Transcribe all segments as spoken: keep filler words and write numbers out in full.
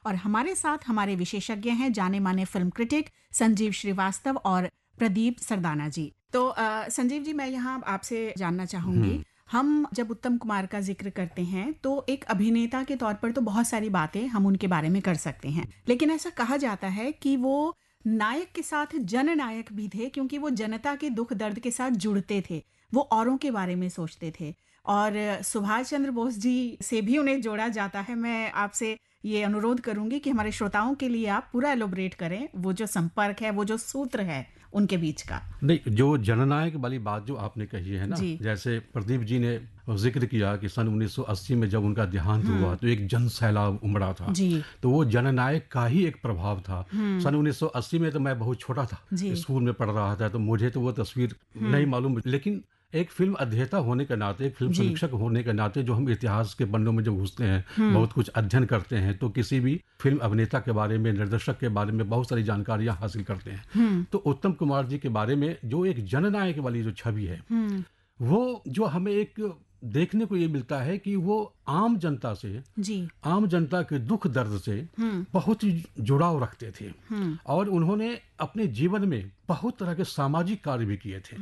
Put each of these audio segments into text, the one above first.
और हमारे साथ हमारे विशेषज्ञ हैं जाने माने फिल्म क्रिटिक संजीव श्रीवास्तव और प्रदीप सरदाना जी। तो अ, संजीव जी, मैं यहाँ आपसे जानना चाहूंगी, हम जब उत्तम कुमार का जिक्र करते हैं तो एक अभिनेता के तौर पर तो बहुत सारी बातें हम उनके बारे में कर सकते हैं, लेकिन ऐसा कहा जाता है कि वो नायक के साथ जननायक भी थे, क्योंकि वो जनता के दुख दर्द के साथ जुड़ते थे, वो औरों के बारे में सोचते थे। और सुभाष चंद्र बोस जी से भी उन्हें जोड़ा जाता है। मैं आपसे ये अनुरोध करूंगी कि हमारे श्रोताओं के लिए आप पूरा एलोबरेट करें, वो जो संपर्क है, वो जो सूत्र है उनके बीच का। नहीं, जो जननायक वाली बात जो आपने कही है ना, जैसे प्रदीप जी ने जिक्र किया कि सन उन्नीस सौ अस्सी में जब उनका देहांत हुआ तो एक जन सैलाब उमड़ा था, तो वो जननायक का ही एक प्रभाव था। सन उन्नीस सौ अस्सी में तो मैं बहुत छोटा था, स्कूल में पढ़ रहा था, तो मुझे तो वो तस्वीर नहीं मालूम, लेकिन एक फिल्म अध्येता होने के नाते, एक फिल्म समीक्षक होने के नाते, जो हम इतिहास के पन्नों में जब घुसते हैं, बहुत कुछ अध्ययन करते हैं, तो किसी भी फिल्म अभिनेता के बारे में, निर्देशक के बारे में बहुत सारी जानकारियां हासिल करते हैं। तो उत्तम कुमार जी के बारे में जो एक जननायक वाली जो छवि है, वो जो हमें एक देखने को ये मिलता है कि वो आम जनता से जी। आम जनता के दुख दर्द से बहुत ही जुड़ाव रखते थे, और उन्होंने अपने जीवन में बहुत तरह के सामाजिक कार्य भी किए थे।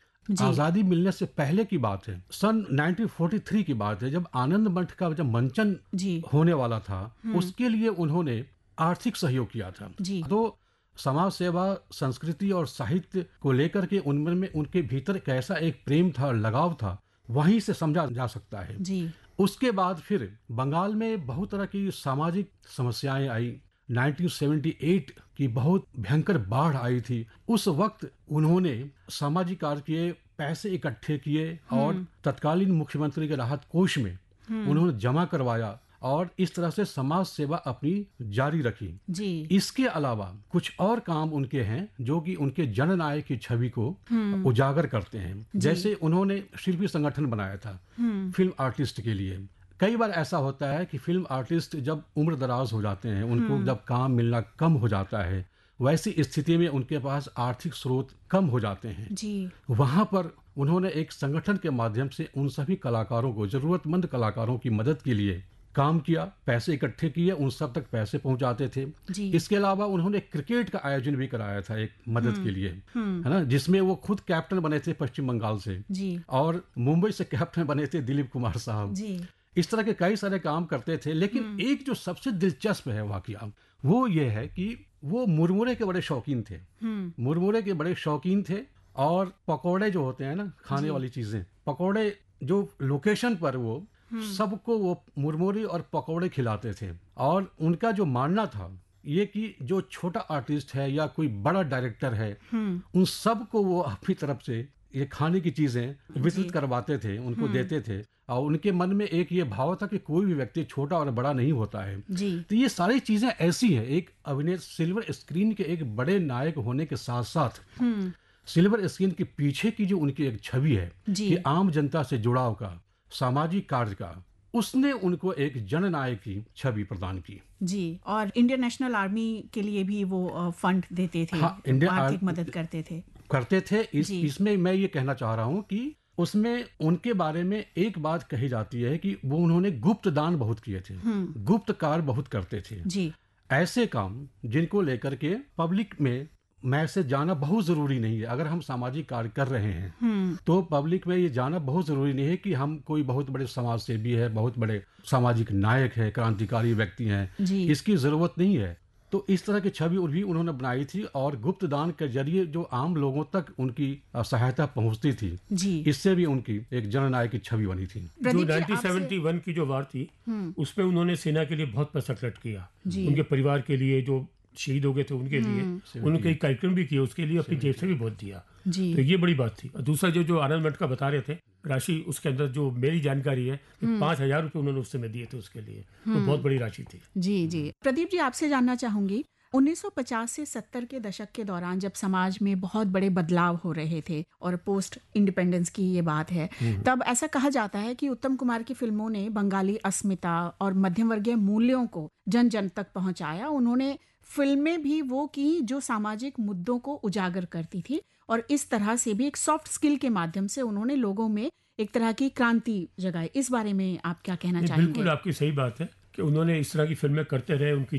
आजादी मिलने से पहले की बात है, सन उन्नीस सौ तैंतालीस की बात है, जब आनंद मठ का जब मंचन होने वाला था, उसके लिए उन्होंने आर्थिक सहयोग किया था। तो समाज सेवा, संस्कृति और साहित्य को लेकर के उनमें में उनके भीतर कैसा एक प्रेम था, लगाव था, वहीं से समझा जा सकता है जी। उसके बाद फिर बंगाल में बहुत तरह की सामाजिक समस्याएं आई। उन्नीस सौ अठहत्तर की बहुत भयंकर बाढ़ आई थी। उस वक्त उन्होंने सामाजिक कार्य किए, पैसे इकट्ठे किए और तत्कालीन मुख्यमंत्री के राहत कोष में उन्होंने जमा करवाया, और इस तरह से समाज सेवा अपनी जारी रखी जी। इसके अलावा कुछ और काम उनके हैं जो कि उनके जननायक की छवि को उजागर करते हैं। जैसे उन्होंने शिल्पी संगठन बनाया था फिल्म आर्टिस्ट के लिए। कई बार ऐसा होता है कि फिल्म आर्टिस्ट जब उम्र दराज हो जाते हैं, उनको जब काम मिलना कम हो जाता है, वैसी स्थिति में उनके पास आर्थिक स्रोत कम हो जाते हैं जी। वहां पर उन्होंने एक संगठन के माध्यम से उन सभी कलाकारों को, जरूरतमंद कलाकारों की मदद के लिए काम किया, पैसे इकट्ठे किए, उन सब तक पैसे पहुंचाते थे जी। इसके अलावा उन्होंने क्रिकेट का आयोजन भी कराया था एक मदद के लिए, है ना, जिसमें वो खुद कैप्टन बने थे पश्चिम बंगाल से जी। और मुंबई से कैप्टन बने थे दिलीप कुमार साहब जी। इस तरह के कई सारे काम करते थे। लेकिन एक जो सबसे दिलचस्प है वाकया, वो ये है कि वो मुरमुरे के बड़े शौकीन थे। मुरमुरे के बड़े शौकीन थे, और पकौड़े जो होते हैं ना, खाने वाली चीजें, पकौड़े जो लोकेशन पर वो सबको वो मुरमुरे और पकौड़े खिलाते थे। और उनका जो मानना था ये कि जो छोटा आर्टिस्ट है या कोई बड़ा डायरेक्टर है, उन सबको वो अपनी तरफ से ये खाने की चीजें वितरित करवाते थे, उनको देते थे, और उनके मन में एक ये भाव था कि कोई भी व्यक्ति छोटा और बड़ा नहीं होता है जी। तो ये सारी चीजें ऐसी हैं, एक अभिनेता सिल्वर स्क्रीन के एक बड़े नायक होने के साथ साथ सिल्वर स्क्रीन के पीछे की जो उनकी एक छवि है कि आम जनता से जुड़ाव का, सामाजिक कार्य का, उसने उनको एक जननायक की छवि प्रदान की जी। और इंडियन नेशनल आर्मी के लिए भी वो फंड देते थे, हाँ, आर्थिक मदद करते थे करते थे इस, इसमें मैं ये कहना चाह रहा हूँ कि उसमें उनके बारे में एक बात कही जाती है कि वो उन्होंने गुप्त दान बहुत किए थे, गुप्त कार्य बहुत करते थे जी। ऐसे काम जिनको लेकर के पब्लिक में मैसेज जाना बहुत जरूरी नहीं है। अगर हम सामाजिक कार्य कर रहे हैं तो पब्लिक में ये जाना बहुत जरूरी नहीं है कि हम कोई बहुत बड़े समाज सेवी है, बहुत बड़े सामाजिक नायक है, क्रांतिकारी व्यक्ति हैं, इसकी जरूरत नहीं है। तो इस तरह की छवि भी उन्होंने बनाई थी, और गुप्त दान के जरिए जो आम लोगों तक उनकी सहायता पहुंचती थी जी। इससे भी उनकी एक जननायक की छवि बनी थी। जो उन्नीस सौ इकहत्तर की जो वार थी उसमें उन्होंने सेना के लिए बहुत पैसा खर्च किया, उनके परिवार के लिए, जो शहीद हो गए थे उनके लिए उनके कार्यक्रम भी किए, उसके लिए अपनी जेब से भी बहुत दिया जी। तो ये बड़ी बात थी। और दूसरा जो जो आनंद मठ का बता रहे थे राशि, उसके अंदर जो मेरी जानकारी है पांच हजार रुपए उन्होंने उस समय दिए थे उसके लिए, तो बहुत बड़ी राशि थी जी जी। प्रदीप जी, आपसे जानना चाहूंगी, उन्नीस सौ पचास से सत्तर के दशक के दौरान जब समाज में बहुत बड़े बदलाव हो रहे थे और पोस्ट इंडिपेंडेंस की ये बात है, तब ऐसा कहा जाता है कि उत्तम कुमार की फिल्मों ने बंगाली अस्मिता और मध्यम वर्गीय मूल्यों को जन जन तक पहुंचाया। उन्होंने फिल्में भी वो की जो सामाजिक मुद्दों को उजागर करती थी, और इस तरह से भी एक सॉफ्ट स्किल के माध्यम से उन्होंने लोगों में एक तरह की क्रांति जगाई। इस बारे में आप क्या कहना चाहेंगे? बिल्कुल आपकी सही बात है कि उन्होंने इस तरह की फिल्में करते रहे, उनकी